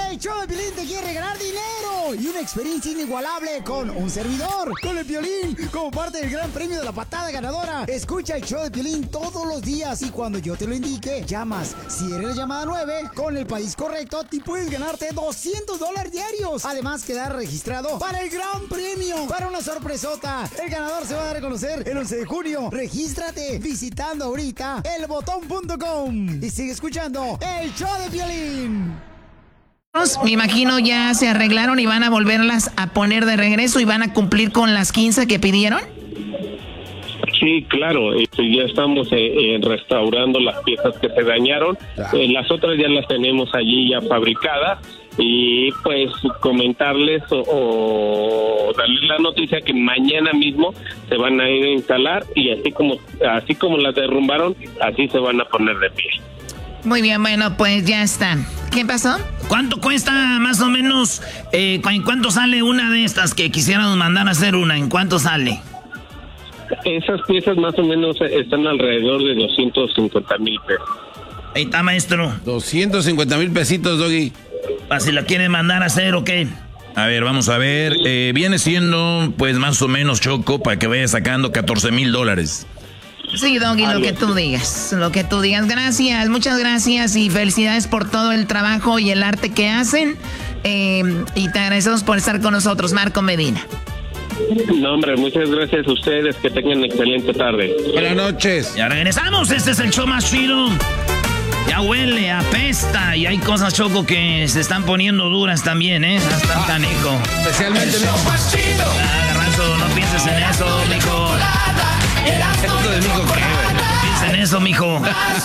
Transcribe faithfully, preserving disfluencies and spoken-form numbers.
El show de Piolín te quiere regalar dinero y una experiencia inigualable con un servidor, con el Piolín, como parte del gran premio de la patada ganadora. Escucha el show de Piolín todos los días y cuando yo te lo indique, llamas. Si eres la llamada nueve, con el país correcto, te puedes ganarte doscientos dólares diarios. Además, quedar registrado para el gran premio, para una sorpresota. El ganador se va a dar a conocer el once de junio. Regístrate visitando ahorita el botón punto com y sigue escuchando el show de Piolín. Me imagino ya se arreglaron y van a volverlas a poner de regreso y van a cumplir con las quince que pidieron. Sí, claro, este, ya estamos eh, eh, restaurando las piezas que se dañaron. Eh, las otras ya las tenemos allí ya fabricadas y pues comentarles o, o darles la noticia que mañana mismo se van a ir a instalar y así como así como las derrumbaron, así se van a poner de pie. Muy bien, bueno, pues ya están. ¿Qué pasó? ¿Cuánto cuesta más o menos? Eh, ¿En cuánto sale una de estas que quisiéramos mandar a hacer una? ¿En cuánto sale? Esas piezas más o menos están alrededor de doscientos cincuenta mil pesos. Ahí está, maestro. doscientos cincuenta mil pesitos, Doggy. ¿Para si la quieren mandar a hacer o qué? A ver, vamos a ver. Eh, viene siendo, pues, más o menos, Choco, para que vaya sacando catorce mil dólares. Sí, Doggy, lo que tú digas, lo que tú digas. Gracias, muchas gracias y felicidades por todo el trabajo y el arte que hacen. Eh, y te agradecemos por estar con nosotros, Marco Medina. No, hombre, muchas gracias a ustedes. Que tengan excelente tarde. Buenas noches. Ya regresamos. Este es el show más chido. Ya huele, apesta y hay cosas, Choco, que se están poniendo duras también, ¿eh? Hasta ah, canijo. Especialmente, mijo. Ah, Garbanzo, no pienses en eso, mijo. Esto de mijo, ¿qué, güey? No pienses en eso, mijo.